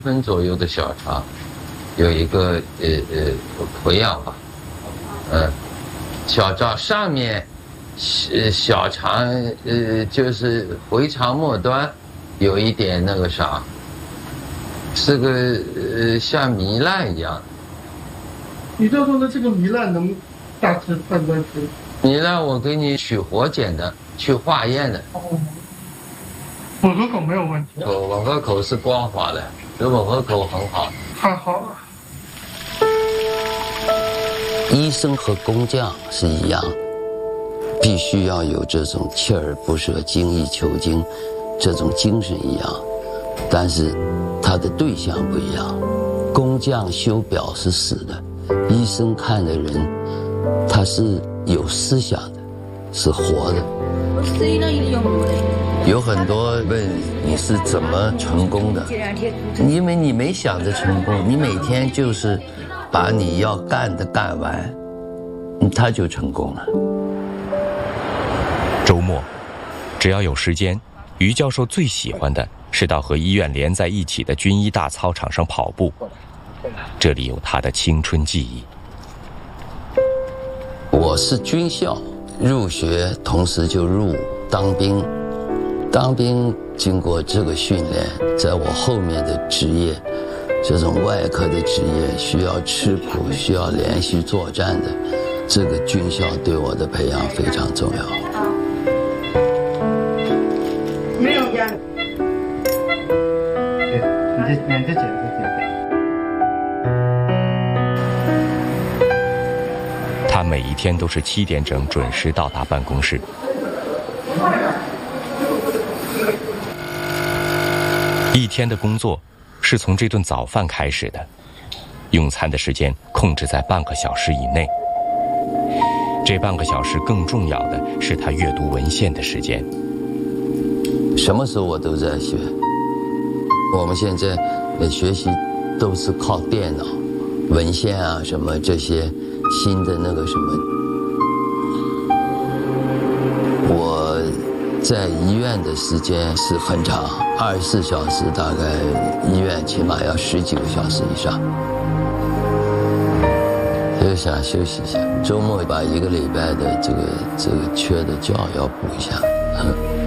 分左右的小肠，有一个培养法。小肠上面小肠就是回肠末端有一点那个啥，是个像糜烂一样。 你就说的这个糜烂能大致判断出？ 糜烂我给你取活检的，去化验的。 吻合口没有问题。 吻合口是光滑的，这吻合口很好。 太好了。 医生和工匠是一样的，必须要有这种锲而不舍、精益求精这种精神一样，但是他的对象不一样。工匠修表是死的，医生看的人他是有思想的，是活的。有很多问你是怎么成功的，因为你没想着成功，你每天就是把你要干的干完，他就成功了。 周末，只要有时间，于教授最喜欢的是到和医院连在一起的军医大操场上跑步，这里有他的青春记忆。 我是军校入学，同时就入当兵。当兵经过这个训练，在我后面的职业，这种外科的职业需要吃苦、需要连续作战的，这个军校对我的培养非常重要。 没有呀。你这剪。 他每一天都是7点整准时到达办公室。一天的工作是从这顿早饭开始的，用餐的时间控制在半个小时以内。这半个小时更重要的是他阅读文献的时间。 什么时候我都在学。我们现在学习都是靠电脑、文献啊什么这些新的那个什么。我在医院的时间是很长，24小时，大概医院起码要10几个小时以上。就想休息一下，周末把1个礼拜的这个缺的觉要补一下。